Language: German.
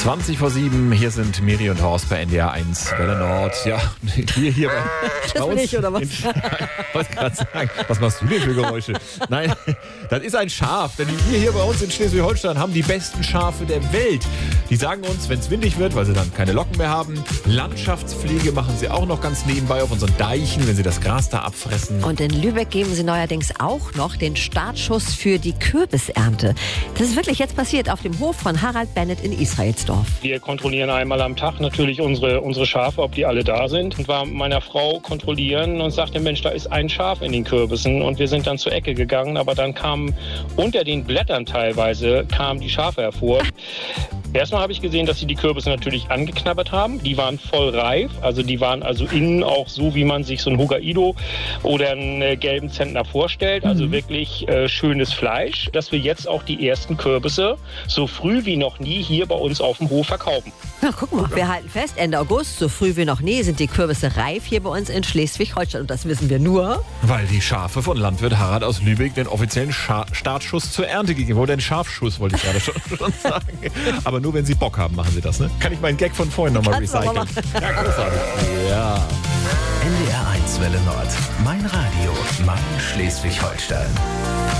20 vor 7, hier sind Miri und Horst bei NDR 1 Welle Nord. Ja, hier bei Das bin ich, oder was? Ich wollte gerade sagen, was machst du denn für Geräusche? Nein, das ist ein Schaf, denn wir hier bei uns in Schleswig-Holstein haben die besten Schafe der Welt. Die sagen uns, wenn es windig wird, weil sie dann keine Locken mehr haben, Landschaftspflege machen sie auch noch ganz nebenbei auf unseren Deichen, wenn sie das Gras da abfressen. Und in Lübeck geben sie neuerdings auch noch den Startschuss für die Kürbisernte. Das ist wirklich jetzt passiert auf dem Hof von Harald Bennett in Israelsdorf. Wir kontrollieren einmal am Tag natürlich unsere Schafe, ob die alle da sind. Und war mit meiner Frau kontrollieren und sagte, Mensch, da ist ein Schaf in den Kürbissen. Und wir sind dann zur Ecke gegangen, aber dann kamen unter den Blättern teilweise die Schafe hervor. Erstmal habe ich gesehen, dass sie die Kürbisse natürlich angeknabbert haben. Die waren voll reif, also die waren also innen auch so, wie man sich so ein Hokkaido oder einen gelben Zentner vorstellt. Also wirklich schönes Fleisch, dass wir jetzt auch die ersten Kürbisse so früh wie noch nie hier bei uns auf dem Hof verkaufen. Na, guck mal, wir halten fest, Ende August, so früh wie noch nie, sind die Kürbisse reif hier bei uns in Schleswig-Holstein. Und das wissen wir nur, weil die Schafe von Landwirt Harald aus Lübeck den offiziellen Startschuss zur Ernte gegeben haben. Oder den Schafschuss, wollte ich gerade schon sagen. Aber nur, wenn sie Bock haben, machen sie das, ne? Kann ich meinen Gag von vorhin nochmal recyceln? Ja, großartig. Ja. NDR 1 Welle Nord. Mein Radio, mein Schleswig-Holstein.